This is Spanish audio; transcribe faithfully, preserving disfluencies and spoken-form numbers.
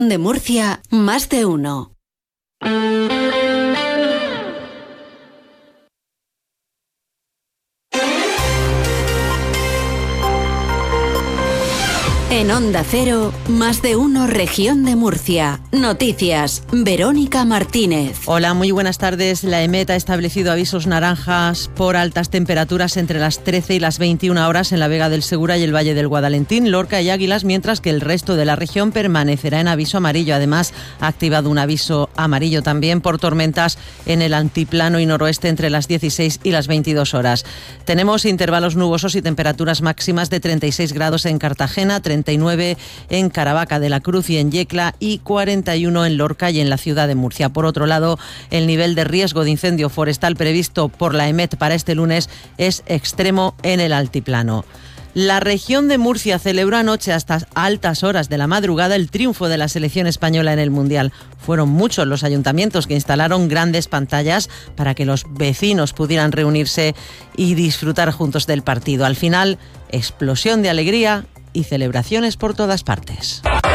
De Murcia, más de uno. En Onda Cero, más de uno, región de Murcia. Noticias, Verónica Martínez. Hola, muy buenas tardes. La EMET ha establecido avisos naranjas por altas temperaturas entre las trece y las veintiuna horas en la Vega del Segura y el Valle del Guadalentín, Lorca y Águilas, mientras que el resto de la región permanecerá en aviso amarillo. Además, ha activado un aviso amarillo también por tormentas en el altiplano y noroeste entre las dieciséis y las veintidós horas. Tenemos intervalos nubosos y temperaturas máximas de treinta y seis grados en Cartagena, treinta y nueve en Caravaca de la Cruz y en Yecla y cuarenta y uno en Lorca y en la ciudad de Murcia. Por otro lado, el nivel de riesgo de incendio forestal previsto por la EMET para este lunes es extremo en el altiplano. La región de Murcia celebró anoche hasta altas horas de la madrugada el triunfo de la selección española en el Mundial. Fueron muchos los ayuntamientos que instalaron grandes pantallas para que los vecinos pudieran reunirse y disfrutar juntos del partido. Al final, explosión de alegría y celebraciones por todas partes.